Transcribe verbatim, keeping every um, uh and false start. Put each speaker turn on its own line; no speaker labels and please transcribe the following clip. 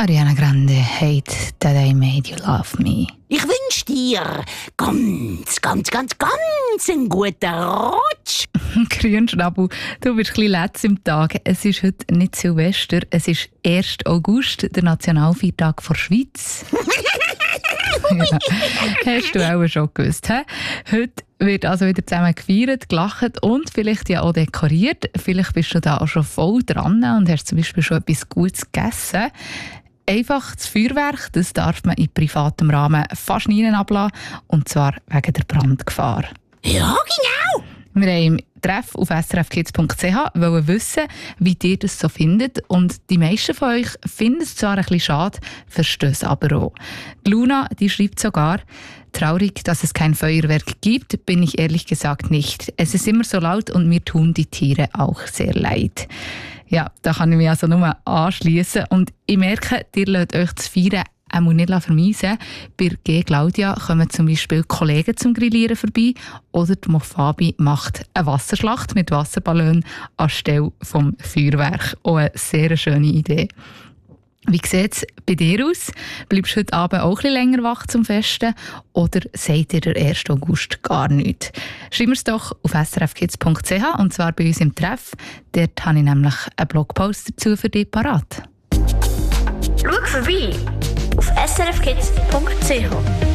Ariana Grande, Hate That I Made You Love Me.
Ich wünsche dir ganz, ganz, ganz, ganz einen guten Rutsch.
Grünschnabel, du bist ein bisschen letzt im Tag. Es ist heute nicht Silvester, es ist erster August, der Nationalfeiertag der Schweiz. Ja, hast du auch schon gewusst. He? Heute wird also wieder zusammen gefeiert, gelacht und vielleicht ja auch dekoriert. Vielleicht bist du da auch schon voll dran und hast zum Beispiel schon etwas Gutes gegessen. Einfach das Feuerwerk, das darf man in privatem Rahmen fast nie ablassen, und zwar wegen der Brandgefahr.
Ja, genau.
Wir haben im Treff auf s r f kids punkt c h wollen wissen, wie ihr das so findet. Und die meisten von euch finden es zwar ein bisschen schade, verstehen es aber auch. Die Luna, die schreibt sogar: Traurig, dass es kein Feuerwerk gibt, bin ich ehrlich gesagt nicht. Es ist immer so laut und mir tun die Tiere auch sehr leid. Ja, da kann ich mich also nur anschliessen. Und ich merke, ihr lasst euch das Feiern auch nicht vermeisen. Bei G. Claudia kommen zum Beispiel Kollegen zum Grillieren vorbei oder die Mofabi macht eine Wasserschlacht mit Wasserballon anstelle vom Feuerwerk. Auch eine sehr schöne Idee. Wie sieht es bei dir aus? Bleibst du heute Abend auch ein bisschen länger wach zum Festen oder seid ihr der ersten August gar nichts? Schreib mir's doch auf s r f kids punkt c h und zwar bei uns im Treff. Dort habe ich nämlich einen Blogpost dazu für dich parat.
Schau vorbei auf s r f kids punkt c h.